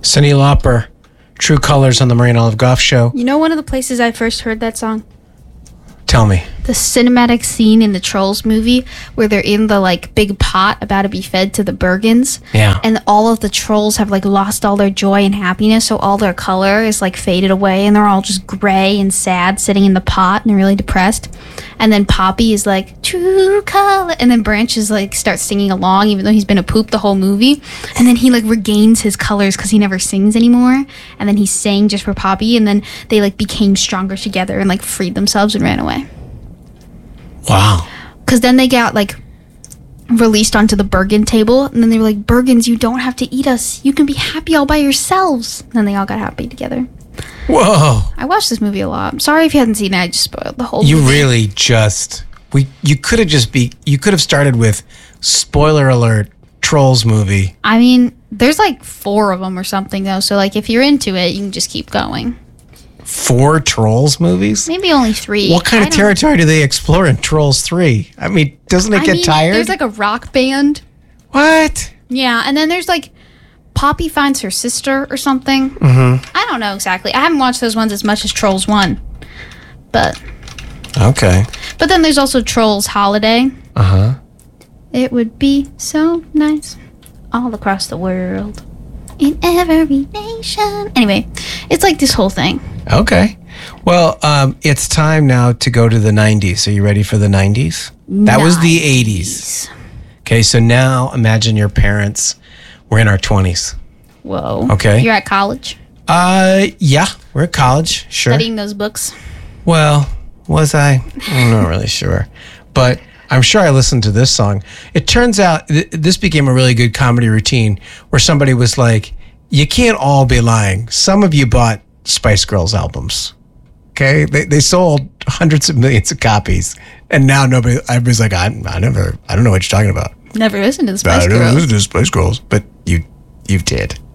Cyndi Lauper, True Colors on the Marie and Olive Goff Show. You know one of the places I first heard that song? Tell me. The cinematic scene in the Trolls movie where they're in the like big pot about to be fed to the Bergens. Yeah. And all of the trolls have like lost all their joy and happiness, so all their color is like faded away and they're all just gray and sad sitting in the pot and they're really depressed. And then Poppy is like, true color, and then Branch is like starts singing along even though he's been a poop the whole movie. And then he like regains his colors because he never sings anymore. And then he sang just for Poppy, and then they like became stronger together and like freed themselves and ran away. Wow. Because then they got like released onto the Bergen table, and then they were like, Bergens, you don't have to eat us. You can be happy all by yourselves. And then they all got happy together. Whoa. I watched this movie a lot. I'm sorry if you hadn't seen it. I just spoiled the whole You movie. really just... You could have started with spoiler alert, Trolls movie. I mean, there's like 4 of them or something though. So like if you're into it, you can just keep going. 4 Trolls movies? Maybe only 3. What kind of territory do they explore in Trolls 3? I mean, doesn't it get tired? There's like a rock band. What? Yeah, and then there's like Poppy finds her sister or something. Mm-hmm. I don't know exactly. I haven't watched those ones as much as Trolls 1. But Okay. But then there's also Trolls Holiday. Uh-huh. It would be so nice all across the world, in every nation. Anyway, it's like this whole thing. Okay. Well, it's time now to go to the 90s. Are you ready for the 90s? That was the 80s. Okay, so now imagine your parents were in our 20s. Whoa. Okay. You're at college? Yeah, we're at college, sure. Studying those books? Well, was I? I'm not really sure. But I'm sure I listened to this song. It turns out this became a really good comedy routine where somebody was like, you can't all be lying. Some of you bought Spice Girls albums. Okay? They sold hundreds of millions of copies. And now everybody's like, I don't know what you're talking about. Never listened to the I Spice don't know Girls. the Spice Girls. But you did.